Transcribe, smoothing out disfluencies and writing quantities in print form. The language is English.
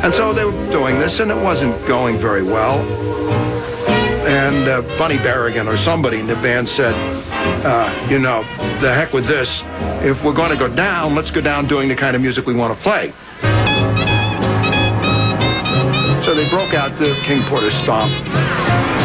And so they were doing this, and it wasn't going very well. And Bunny Berrigan or somebody in the band said, you know, the heck with this. If we're going to go down, let's go down doing the kind of music we want to play. So they broke out the King Porter Stomp.